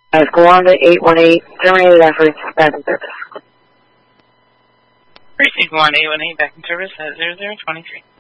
Squawanda 818, terminated efforts, back in service. Precinct 1, 818, back in service at 0023.